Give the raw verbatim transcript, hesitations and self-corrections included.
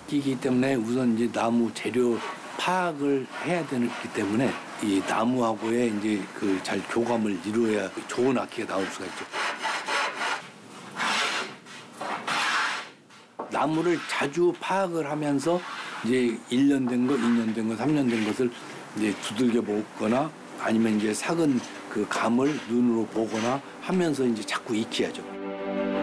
바뀌기 때문에 우선 이제 나무 재료 파악을 해야 되기 때문에 이 나무하고의 이제 그 잘 교감을 이루어야 좋은 악기가 나올 수가 있죠. 나무를 자주 파악을 하면서 이제 일 년 된 거, 이 년 된 거, 삼 년 된 것을 이제 두들겨 보거나 아니면 이제 삭은 그 감을 눈으로 보거나 하면서 이제 자꾸 익혀야죠.